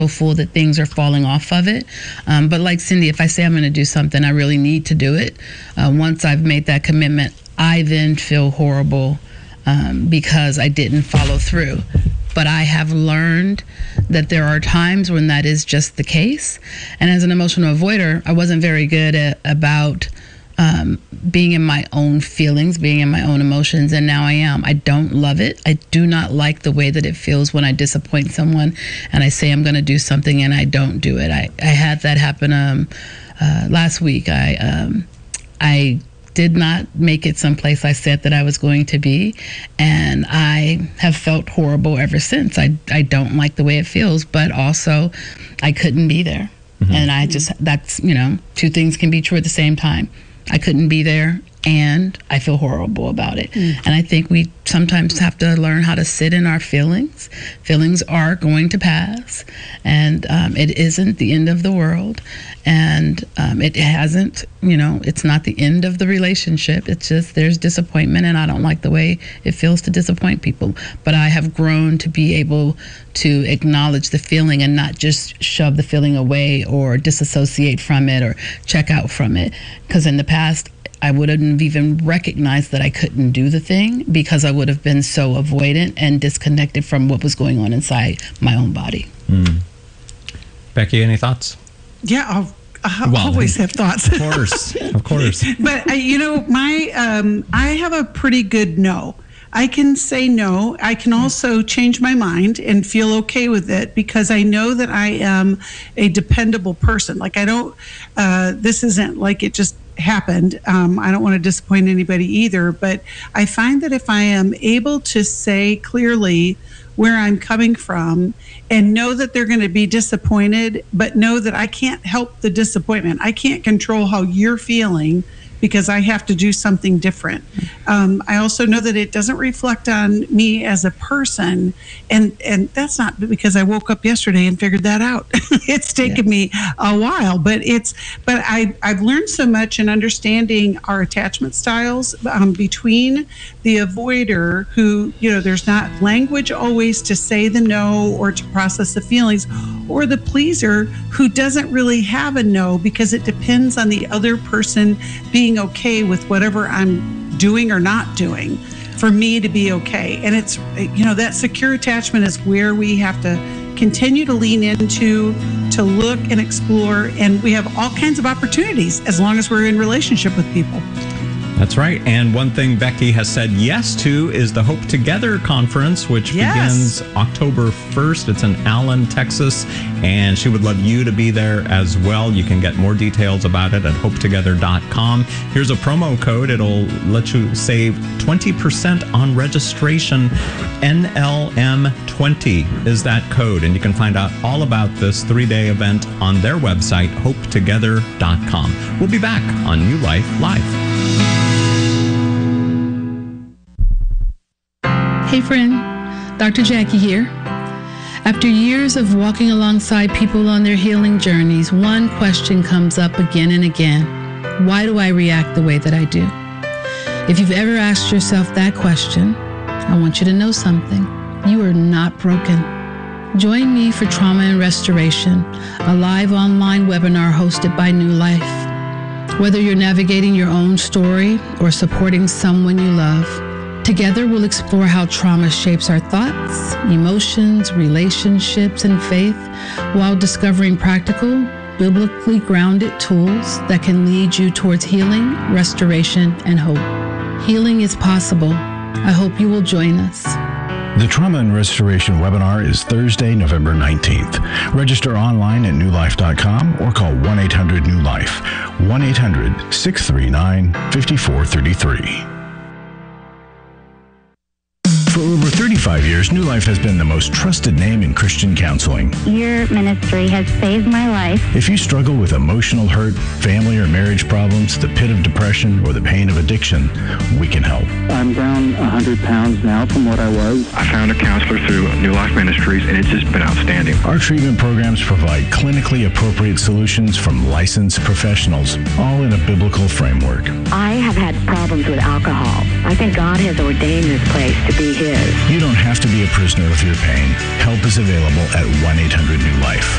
full that things are falling off of it. But like Cindy, if I say I'm going to do something, I really need to do it. Once I've made that commitment, I then feel horrible because I didn't follow through. But I have learned that there are times when that is just the case. And as an emotional avoider, I wasn't very good about being in my own feelings, being in my own emotions, and now I am. I don't love it. I do not like the way that it feels when I disappoint someone and I say I'm going to do something and I don't do it. I had that happen last week. I did not make it someplace I said that I was going to be, and I have felt horrible ever since. I don't like the way it feels, but also I couldn't be there. Mm-hmm. And that's, two things can be true at the same time. I couldn't be there, and I feel horrible about it. Mm. And I think we sometimes have to learn how to sit in our feelings. Feelings are going to pass, and it isn't the end of the world. And it hasn't, it's not the end of the relationship. It's just there's disappointment, and I don't like the way it feels to disappoint people. But I have grown to be able to acknowledge the feeling and not just shove the feeling away or disassociate from it or check out from it. Because in the past, I wouldn't have even recognized that I couldn't do the thing because I would have been so avoidant and disconnected from what was going on inside my own body. Mm. Becky, any thoughts? Yeah, I always have thoughts. Of course. But, I have a pretty good no. I can say no. I can also change my mind and feel okay with it because I know that I am a dependable person. Like this isn't like it just happened. I don't want to disappoint anybody either, but I find that if I am able to say clearly where I'm coming from and know that they're going to be disappointed, but know that I can't help the disappointment. I can't control how you're feeling because I have to do something different. I also know that it doesn't reflect on me as a person, and that's not because I woke up yesterday and figured that out. It's taken me a while, but I've learned so much in understanding our attachment styles between the avoider who, there's not language always to say the no or to process the feelings, or the pleaser who doesn't really have a no because it depends on the other person being okay with whatever I'm doing or not doing for me to be okay. And it's, that secure attachment is where we have to continue to lean into, to look and explore. And we have all kinds of opportunities as long as we're in relationship with people. That's right. And one thing Becky has said yes to is the Hope Together conference, which begins October 1st. It's in Allen, Texas, and she would love you to be there as well. You can get more details about it at hopetogether.com. Here's a promo code. It'll let you save 20% on registration. NLM20 is that code, and you can find out all about this 3-day event on their website, hopetogether.com. We'll be back on New Life Live. Hey friend, Dr. Jackie here. After years of walking alongside people on their healing journeys, one question comes up again and again. Why do I react the way that I do? If you've ever asked yourself that question, I want you to know something. You are not broken. Join me for Trauma and Restoration, a live online webinar hosted by New Life. Whether you're navigating your own story or supporting someone you love, together, we'll explore how trauma shapes our thoughts, emotions, relationships, and faith while discovering practical, biblically grounded tools that can lead you towards healing, restoration, and hope. Healing is possible. I hope you will join us. The Trauma and Restoration webinar is Thursday, November 19th. Register online at newlife.com or call 1-800-NEW-LIFE, 1-800-639-5433. For over 35 years, New Life has been the most trusted name in Christian counseling. Your ministry has saved my life. If you struggle with emotional hurt, family or marriage problems, the pit of depression, or the pain of addiction, we can help. I'm down 100 pounds now from what I was. I found a counselor through New Life Ministries, and it's just been outstanding. Our treatment programs provide clinically appropriate solutions from licensed professionals, all in a biblical framework. I have had problems with alcohol. I think God has ordained this place to be His. You don't have to be a prisoner of your pain. Help is available at 1-800-NEW-LIFE.